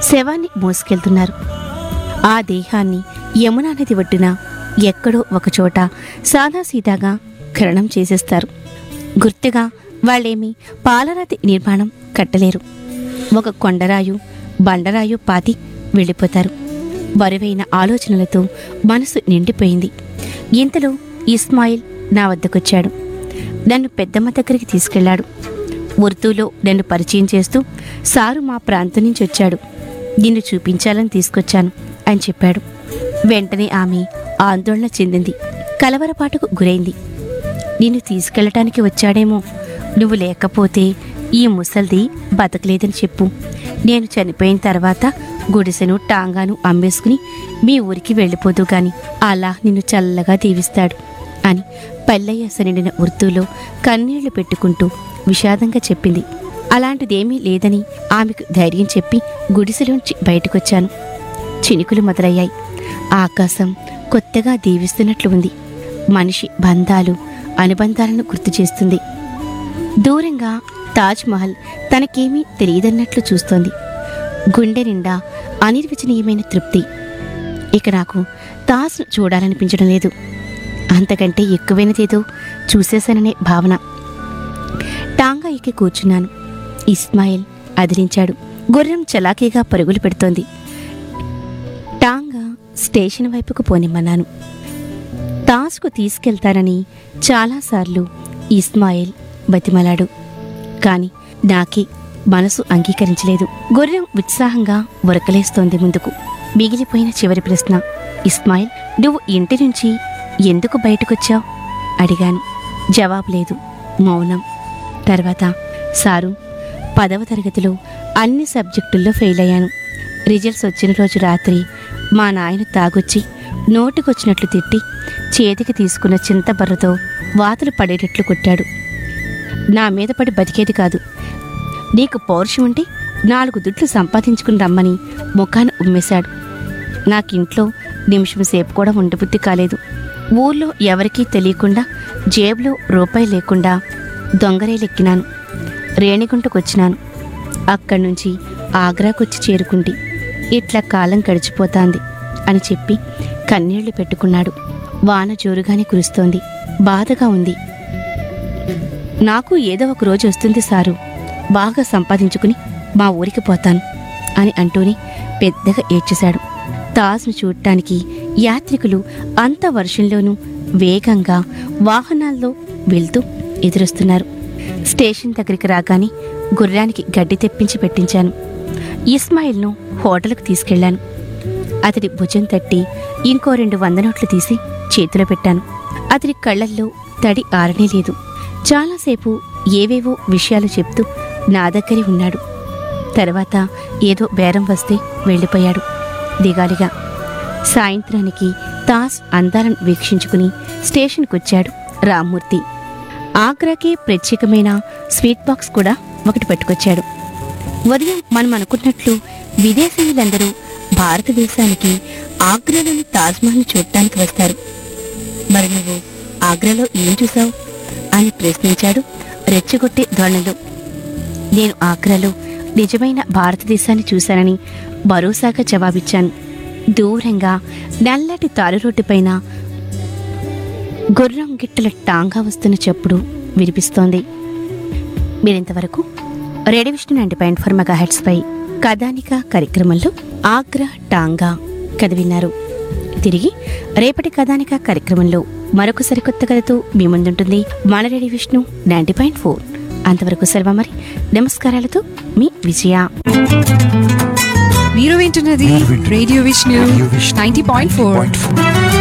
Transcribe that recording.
శవాన్ని మోసుకెళ్తున్నారు. ఆ దేహాన్ని యమునా నది ఒడ్డున ఎక్కడో ఒకచోట సాదాసీదాగా ఖననం చేసేస్తారు. గుర్తుగా వాళ్ళేమీ పాలరాతి నిర్మాణం కట్టలేరు. ఒక కొండరాయు బండరాయు పాతి వెళ్ళిపోతారు. బరువైన ఆలోచనలతో మనసు నిండిపోయింది. ఇంతలో ఇస్మాయిల్ నా వద్దకొచ్చాడు. నన్ను పెద్దమ్మ దగ్గరికి తీసుకెళ్లాడు. ఉర్దూలో నన్ను పరిచయం చేస్తూ, సారు మా ప్రాంతం నుంచి వచ్చాడు, నిన్ను చూపించాలని తీసుకొచ్చాను అని చెప్పాడు. వెంటనే ఆమె ఆందోళన చెందింది, కలవరపాటుకు గురైంది. నిన్ను తీసుకెళ్లటానికి వచ్చాడేమో, నువ్వు లేకపోతే ఈ ముసల్ది బతకలేదని చెప్పు. నేను చనిపోయిన తర్వాత గుడిసెను టాంగాను అమ్మేసుకుని మీ ఊరికి వెళ్ళిపోదు గాని అలా నిన్ను చల్లగా దీవిస్తాడు అని పల్లయ్యాస నిండిన ఉర్దూలో కన్నీళ్లు పెట్టుకుంటూ విషాదంగా చెప్పింది. అలాంటిదేమీ లేదని ఆమెకు ధైర్యం చెప్పి గుడిసెలోంచి బయటకొచ్చాను. చినుకులు మొదలయ్యాయి. ఆకాశం కొత్తగా దీవిస్తున్నట్లు ఉంది. మనిషి బంధాలు అనుబంధాలను గుర్తు చేస్తుంది. దూరంగా తాజ్మహల్ తనకేమీ తెలియదన్నట్లు చూస్తోంది. గుండె నిండా అనిర్వచనీయమైన తృప్తి. ఇక నాకు తాజ్ను చూడాలనిపించడం లేదు. అంతకంటే ఎక్కువైనదేదో చూసేశాననే భావన. టాంగా ఎక్కి కూర్చున్నాను. ఇస్మాయిల్ అదిరించాడు. గుర్రం చలాకీగా పరుగులు పెడుతోంది. టాంగా స్టేషన్ వైపుకు పోనిమ్మన్నాను. తాజ్కు తీసుకెళ్తానని చాలాసార్లు ఇస్మాయిల్ బతిమలాడు. కాని నాకే మనసు అంగీకరించలేదు. గుర్రం ఉత్సాహంగా ఉరకలేస్తోంది ముందుకు. మిగిలిపోయిన చివరి ప్రశ్న, ఇస్మాయిల్, నువ్వు ఇంటి నుంచి ఎందుకు బయటకొచ్చావు అడిగాను. జవాబు లేదు, మౌనం. తర్వాత, సారు, 10వ తరగతిలో అన్ని సబ్జెక్టుల్లో ఫెయిల్ అయ్యాను. రిజల్ట్స్ వచ్చిన రోజు రాత్రి మా నాయన తాగొచ్చి నోటికొచ్చినట్లు తిట్టి చేతికి తీసుకున్న చింతబర్రతో వాతలు పడేటట్లు కొట్టాడు. నా మీద పడి బతికేది కాదు. నీకు పౌరుషం ఉంటే 4 దుడ్లు సంపాదించుకుని రమ్మని ముఖాన్ని ఉమ్మేశాడు. నాకింట్లో నిమిషం సేపు కూడా ఉండబుద్ధి కాలేదు. ఊర్లో ఎవరికీ తెలియకుండా జేబులో రూపాయి లేకుండా దొంగరేలెక్కినాను. రేణిగుంటకొచ్చినాను. అక్కడి నుంచి ఆగ్రాకొచ్చి చేరుకుంటి. ఇట్లా కాలం గడిచిపోతాంది అని చెప్పి కన్నీళ్లు పెట్టుకున్నాడు. వాన జోరుగానే కురుస్తోంది. బాధగా ఉంది. నాకు ఏదో ఒక రోజు వస్తుంది సారు, బాగా సంపాదించుకుని మా ఊరికి పోతాను అని అంటూనే పెద్దగా ఏడ్చేశాడు. తాజ్ను చూడటానికి యాత్రికులు అంత వర్షంలోనూ వేగంగా వాహనాల్లో వెళ్తూ ఎదురొస్తున్నారు. స్టేషన్ దగ్గరికి రాగానే గుర్రానికి గడ్డి తెప్పించి పెట్టించాను. ఇస్మాయిల్ను హోటల్కు తీసుకెళ్లాను. అతడి భుజం తట్టి ఇంకో 200 నోట్లు తీసి చేతిలో పెట్టాను. అతడి కళ్ళల్లో తడి ఆరనే లేదు. చాలాసేపు ఏవేవో విషయాలు చెప్తూ నా దగ్గరే ఉన్నాడు. తర్వాత ఏదో బేరం వస్తే వెళ్ళిపోయాడు దిగాలిగా. సాయంత్రానికి తాజ్ అందాలను వీక్షించుకుని స్టేషన్కొచ్చాడు రామ్మూర్తి. ఆగ్రాకే ప్రత్యేకమైన స్వీట్ బాక్స్ కూడా ఒకటి పట్టుకొచ్చాడు. ఉదయం మనం అనుకున్నట్లు విదేశీయులందరూ భారతదేశానికి ఆగ్రాలోని తాజ్మహల్ని చూడటానికి వస్తారు. మరి నువ్వు ఆగ్రాలో ఏం చూసావు అని ప్రశ్నించాడు రెచ్చగొట్టే ధోరణిలో. నేను ఆగ్రాలో నిజమైన భారతదేశాన్ని చూశానని భరోసాగా జవాబిచ్చాను. దూరంగా నల్లటి తారురోడ్డుపైన గుర్రం గిట్టల టాంగా వస్తున్న చప్పుడు వినిపిస్తోంది. మీరింతవరకు రేడియో విష్ణు 90.4 మెగాహెర్ట్జ్ పై కథానిక కార్యక్రమంలో ఆగ్రా టాంగా కథ విన్నారు. తిరిగి రేపటి కథానిక కార్యక్రమంలో మరొక సరికొత్త కథతో మీ ముందుంటుంది మన రేడియో విష్ణు 90.4. అంతవరకు సెలవు మరి. నమస్కారాలతో మీ విజయ. మీరు వింటున్నది రేడియో విష్ణు 90.4.